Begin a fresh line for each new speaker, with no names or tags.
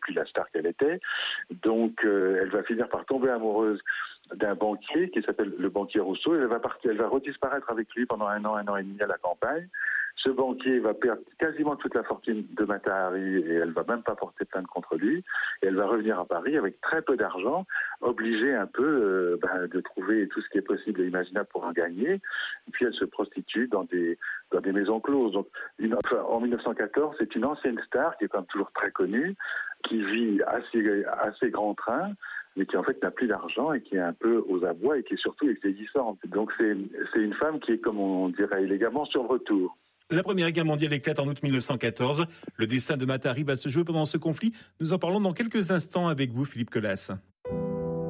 plus la star qu'elle était. Donc, elle va finir par tomber amoureuse d'un banquier qui s'appelle le banquier Rousseau. Elle va redisparaître avec lui pendant un an et demi à la campagne. Ce banquier va perdre quasiment toute la fortune de Mata Hari et elle va même pas porter plainte contre lui. Et elle va revenir à Paris avec très peu d'argent, obligée un peu de trouver tout ce qui est possible et imaginable pour en gagner. Et puis elle se prostitue dans des maisons closes. Donc, en 1914, c'est une ancienne star qui est quand même toujours très connue, qui vit assez grand train, mais qui en fait n'a plus d'argent et qui est un peu aux abois et qui est surtout vieillissante. Donc c'est une femme qui est, comme on dirait élégamment, sur le retour.
La Première Guerre mondiale éclate en août 1914. Le destin de Mata Hari va se jouer pendant ce conflit. Nous en parlons dans quelques instants avec vous, Philippe Colas.